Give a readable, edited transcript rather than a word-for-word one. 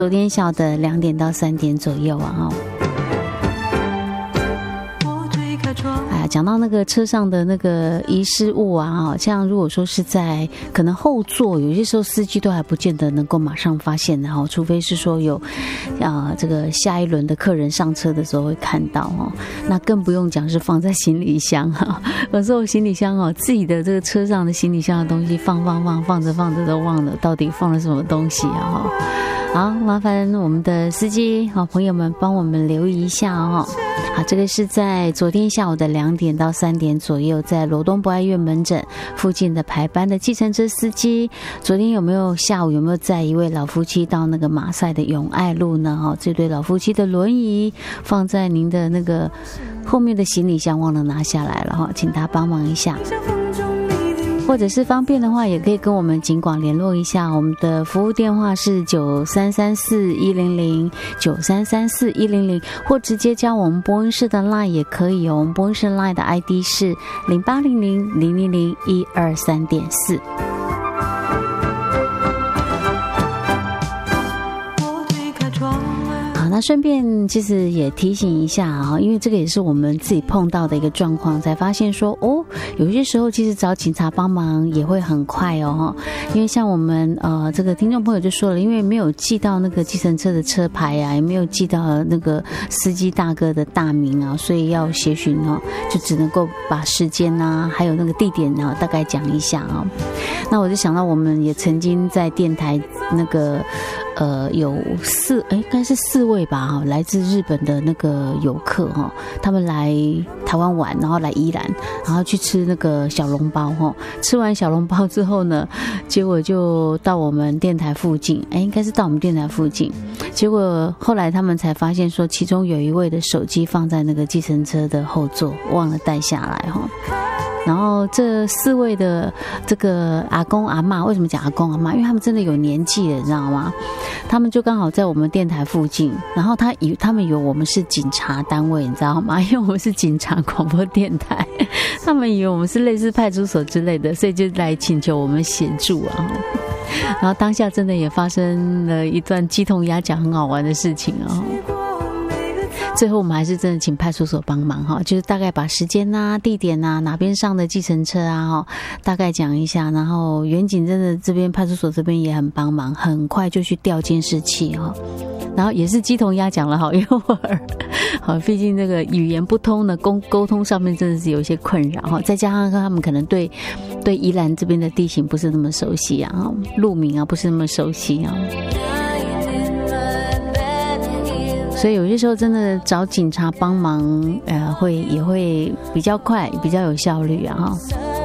昨天下午的2点到3点左右啊讲到那个车上的那个遗失物啊，像如果说是在可能后座，有些时候司机都还不见得能够马上发现的哈，除非是说有这个下一轮的客人上车的时候会看到哈，那更不用讲是放在行李箱哈，有时候行李箱哦，自己的这个车上的行李箱的东西放着都忘了到底放了什么东西啊哈。好，麻烦我们的司机好朋友们帮我们留意一下哦。好，这个是在昨天下午的2点到3点左右，在罗东博爱院门诊附近的排班的计程车司机，昨天下午有没有载一位老夫妻到那个马赛的永爱路呢？这对老夫妻的轮椅放在您的那个后面的行李箱忘了拿下来了哈，请他帮忙一下。或者是方便的话，也可以跟我们警广联络一下，我们的服务电话是9334-100 9334-100，或直接加我们伯恩市的 LINE 也可以哦。我们伯恩市 LINE 的 ID 是0800-000-123.4。那顺便其实也提醒一下啊，因为这个也是我们自己碰到的一个状况，才发现说有些时候其实找警察帮忙也会很快哦，因为像我们这个听众朋友就说了，因为没有记到那个计程车的车牌啊，也没有记到那个司机大哥的大名啊，所以要协寻哦，就只能够把时间啊还有那个地点啊大概讲一下啊。那我就想到我们也曾经在电台那个有应该是4位吧，来自日本的那个游客哈，他们来台湾玩，然后来宜兰，然后去吃那个小笼包哈。吃完小笼包之后呢，结果就到我们电台附近，应该是到我们电台附近。结果后来他们才发现说，其中有一位的手机放在那个计程车的后座，忘了带下来哈。然后这4位的这个阿公阿嬷，为什么讲阿公阿嬷？因为他们真的有年纪了，你知道吗？他们就刚好在我们电台附近，然后他们以为我们是警察单位，你知道吗？因为我们是警察广播电台，他们以为我们是类似派出所之类的，所以就来请求我们协助啊。然后当下真的也发生了一段鸡同鸭讲很好玩的事情啊。最后我们还是真的请派出所帮忙哈，就是大概把时间啊、地点啊、哪边上的计程车啊大概讲一下，然后远警真的这边派出所这边也很帮忙，很快就去调监视器哈，然后也是鸡同鸭讲了好一会儿，好，毕竟这个语言不通的沟通上面真的是有一些困扰哈，再加上他们可能对宜兰这边的地形不是那么熟悉啊，路名啊不是那么熟悉啊。所以有些时候真的找警察帮忙，也会比较快，比较有效率啊哈。